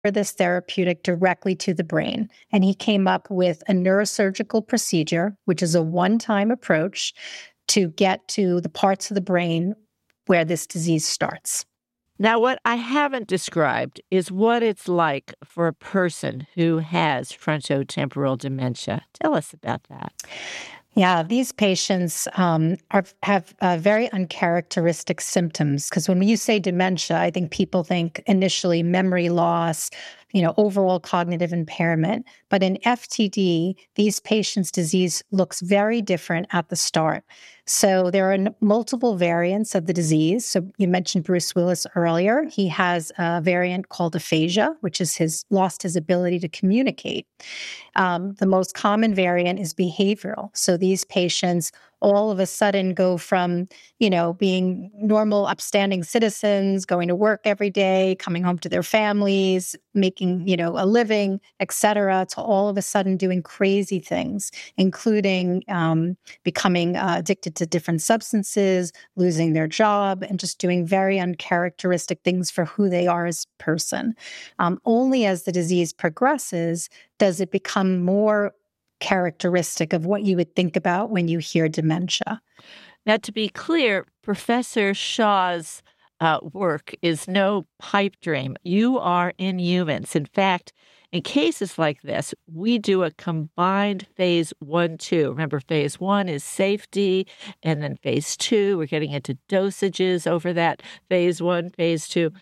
this therapeutic directly to the brain. And he came up with a neurosurgical procedure, which is a one-time approach to get to the parts of the brain where this disease starts. Now, what I haven't described is what it's like for a person who has frontotemporal dementia. Tell us about that. Yeah, these patients have very uncharacteristic symptoms because when you say dementia, I think people think initially memory loss, overall cognitive impairment. But in FTD, these patients' disease looks very different at the start. So there are multiple variants of the disease. So you mentioned Bruce Willis earlier. He has a variant called aphasia, which is lost his ability to communicate. The most common variant is behavioral. So these patients all of a sudden go from, being normal, upstanding citizens, going to work every day, coming home to their families, making, a living, et cetera, to all of a sudden doing crazy things, including becoming addicted to different substances, losing their job, and just doing very uncharacteristic things for who they are as a person. Only as the disease progresses does it become more characteristic of what you would think about when you hear dementia. Now, to be clear, Professor Shaw's work is no pipe dream. You are in humans. In fact, in cases like this, we do a combined phase 1-2. Remember, phase 1 is safety, and then phase 2, we're getting into dosages over that phase 1, phase 2.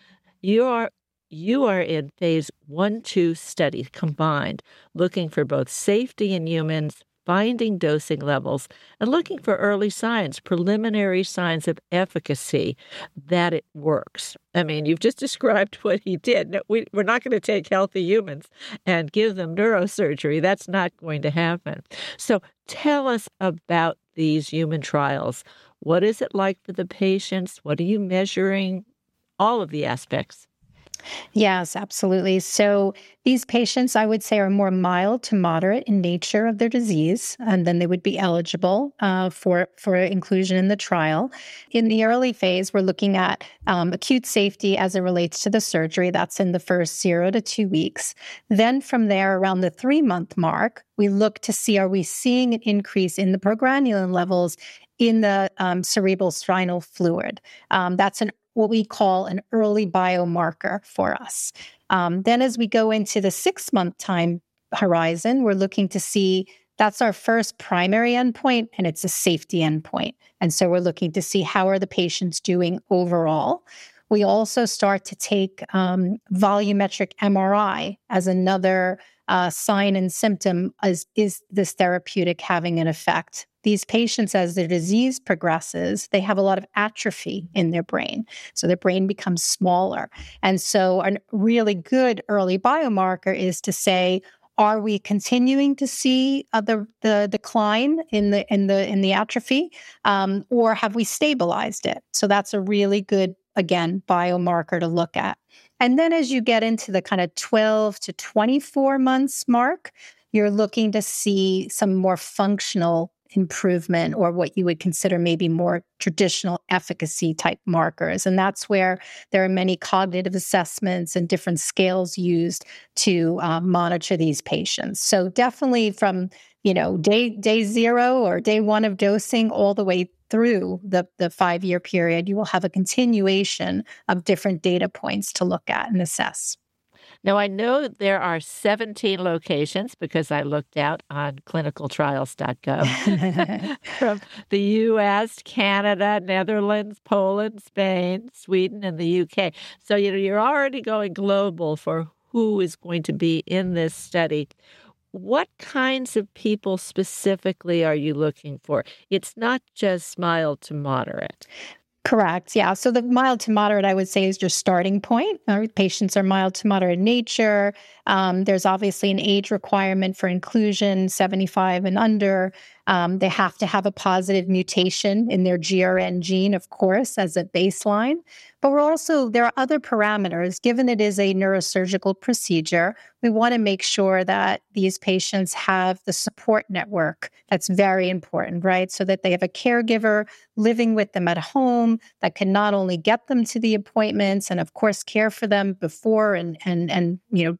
You are in phase 1-2 study combined, looking for both safety in humans, finding dosing levels, and looking for early signs, preliminary signs of efficacy that it works. I mean, you've just described what he did. No, we're not going to take healthy humans and give them neurosurgery. That's not going to happen. So tell us about these human trials. What is it like for the patients? What are you measuring? All of the aspects. Yes, absolutely. So these patients, I would say, are more mild to moderate in nature of their disease, and then they would be eligible for inclusion in the trial. In the early phase, we're looking at acute safety as it relates to the surgery. That's in the first 0 to 2 weeks. Then from there, around the 3-month mark, we look to see, are we seeing an increase in the progranulin levels in the cerebral spinal fluid? That's what we call an early biomarker for us. Then as we go into the 6-month time horizon, we're looking to see that's our first primary endpoint, and it's a safety endpoint. And so we're looking to see how are the patients doing overall. We also start to take volumetric MRI as another sign and symptom. Is this therapeutic having an effect? These patients, as their disease progresses, they have a lot of atrophy in their brain. So their brain becomes smaller. And so a really good early biomarker is to say, are we continuing to see the decline in the atrophy, or have we stabilized it? So that's a really good, again, biomarker to look at. And then as you get into the kind of 12 to 24 months mark, you're looking to see some more functional improvement, or what you would consider maybe more traditional efficacy type markers. And that's where there are many cognitive assessments and different scales used to monitor these patients. So definitely from, day 0 or day 1 of dosing all the way through the 5-year period, you will have a continuation of different data points to look at and assess. Now, I know there are 17 locations because I looked out on clinicaltrials.gov from the U.S., Canada, Netherlands, Poland, Spain, Sweden, and the U.K. So, you're already going global for who is going to be in this study. What kinds of people specifically are you looking for? It's not just mild to moderate. Correct. Yeah. So the mild to moderate, I would say, is your starting point. Our patients are mild to moderate in nature. There's obviously an age requirement for inclusion, 75 and under. They have to have a positive mutation in their GRN gene, of course, as a baseline. But there are other parameters. Given it is a neurosurgical procedure, we want to make sure that these patients have the support network. That's very important, right? So that they have a caregiver living with them at home that can not only get them to the appointments and, of course, care for them before and